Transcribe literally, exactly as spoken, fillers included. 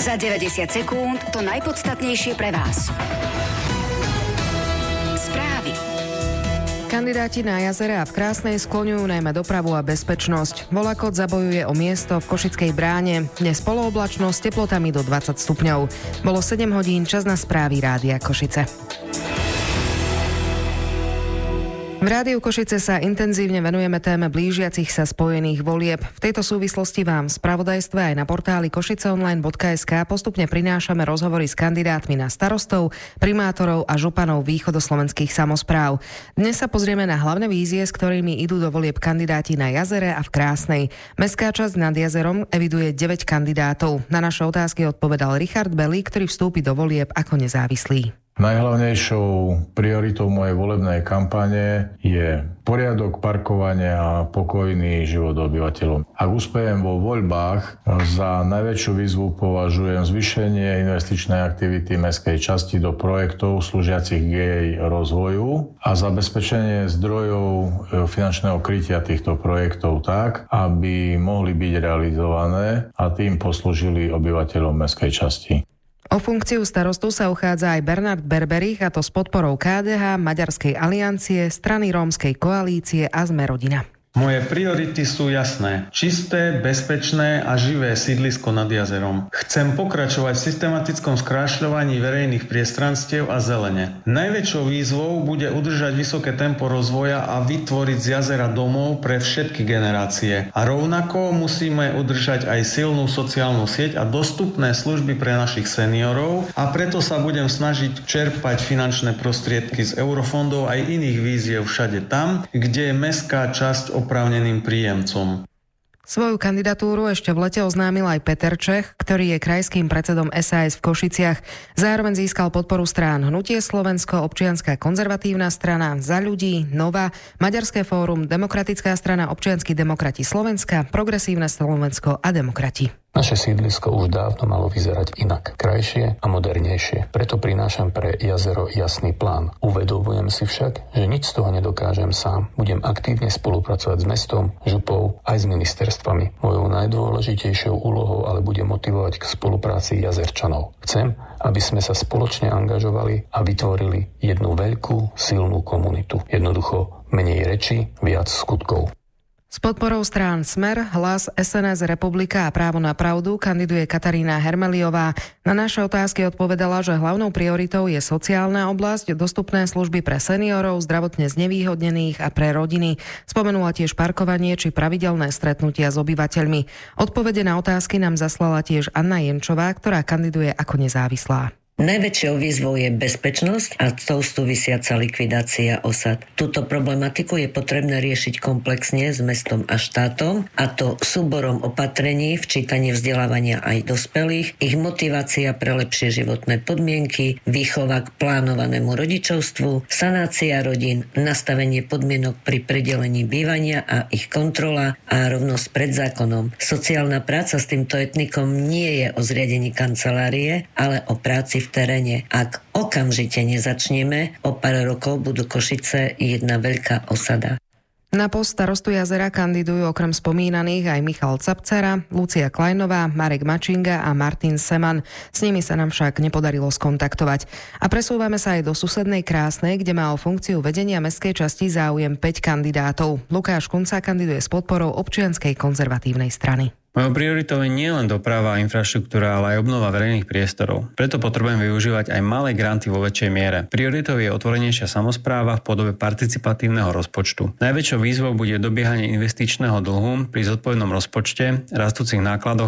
Za deväťdesiat sekúnd to najpodstatnejšie pre vás. Správy. Kandidáti na jazere a v Krásnej skloňujú najmä dopravu a bezpečnosť. Volakot zabojuje o miesto v Košickej bráne. Dnes polooblačno s teplotami do dvadsať stupňov. Bolo sedem hodín, čas na správy Rádia Košice. V Rádiu Košice sa intenzívne venujeme téme blížiacich sa spojených volieb. V tejto súvislosti vám v spravodajstve aj na portáli košiceonline bodka es ká postupne prinášame rozhovory s kandidátmi na starostov, primátorov a županov východoslovenských samospráv. Dnes sa pozrieme na hlavné vízie, s ktorými idú do volieb kandidáti na jazere a v Krásnej. Mestská časť nad jazerom eviduje deväť kandidátov. Na naše otázky odpovedal Richard Belý, ktorý vstúpi do volieb ako nezávislý. Najhlavnejšou prioritou mojej volebnej kampane je poriadok, parkovania a pokojný život obyvateľov. Ak uspejem vo voľbách, za najväčšiu výzvu považujem zvýšenie investičnej aktivity mestskej časti do projektov slúžiacich k jej rozvoju a zabezpečenie zdrojov finančného krytia týchto projektov tak, aby mohli byť realizované a tým poslúžili obyvateľom mestskej časti. O funkciu starostu sa uchádza aj Bernard Berberich, a to s podporou ká dé há, Maďarskej aliancie, strany Rómskej koalície a Sme rodina. Moje priority sú jasné. Čisté, bezpečné a živé sídlisko nad jazerom. Chcem pokračovať v systematickom skrášľovaní verejných priestranstiev a zelene. Najväčšou výzvou bude udržať vysoké tempo rozvoja a vytvoriť z jazera domov pre všetky generácie. A rovnako musíme udržať aj silnú sociálnu sieť a dostupné služby pre našich seniorov a preto sa budem snažiť čerpať finančné prostriedky z eurofondov aj iných víziev všade tam, kde je mestská časť oprávneným príjemcom. Svoju kandidatúru ešte v lete oznámil aj Peter Čech, ktorý je krajským predsedom es a es v Košiciach. Zároveň získal podporu strán Hnutie Slovensko, Občianska konzervatívna strana, Za ľudí, Nova, Maďarské fórum, Demokratická strana, Občianski demokrati Slovenska, Progresívne Slovensko a Demokrati. Naše sídlisko už dávno malo vyzerať inak, krajšie a modernejšie. Preto prinášam pre jazero jasný plán. Uvedomujem si však, že nič z toho nedokážem sám. Budem aktívne spolupracovať s mestom, župou aj s ministerstvami. Mojou najdôležitejšou úlohou ale bude motivovať k spolupráci jazerčanov. Chcem, aby sme sa spoločne angažovali a vytvorili jednu veľkú, silnú komunitu. Jednoducho menej reči, viac skutkov. S podporou strán Smer, Hlas, es en es, Republika a Právo na pravdu kandiduje Katarína Hermeliová. Na naše otázky odpovedala, že hlavnou prioritou je sociálna oblasť, dostupné služby pre seniorov, zdravotne znevýhodnených a pre rodiny. Spomenula tiež parkovanie či pravidelné stretnutia s obyvateľmi. Odpovede na otázky nám zaslala tiež Anna Jenčová, ktorá kandiduje ako nezávislá. Najväčšou výzvou je bezpečnosť a tou súvisiaca likvidácia osad. Túto problematiku je potrebné riešiť komplexne s mestom a štátom, a to súborom opatrení, včítanie vzdelávania aj dospelých, ich motivácia pre lepšie životné podmienky, výchova k plánovanému rodičovstvu, sanácia rodín, nastavenie podmienok pri pridelení bývania a ich kontrola a rovnosť pred zákonom. Sociálna práca s týmto etnikom nie je o zriadení kancelárie, ale o práci v teréne. Ak okamžite nezačneme, o pár rokov budú Košice jedna veľká osada. Na post starostu jazera kandidujú okrem spomínaných aj Michal Capcara, Lucia Kleinová, Marek Mačinga a Martin Seman. S nimi sa nám však nepodarilo skontaktovať. A presúvame sa aj do susednej Krásnej, kde má o funkciu vedenia mestskej časti záujem päť kandidátov. Lukáš Kunca kandiduje s podporou Občianskej konzervatívnej strany. Mojou prioritou je nielen doprava a infraštruktúra, ale aj obnova verejných priestorov. Preto potrebujem využívať aj malé granty vo väčšej miere. Prioritou je otvorenejšia samospráva v podobe participatívneho rozpočtu. Najväčšou výzvou bude dobiehanie investičného dlhu pri zodpovednom rozpočte, rastúcich nákladoch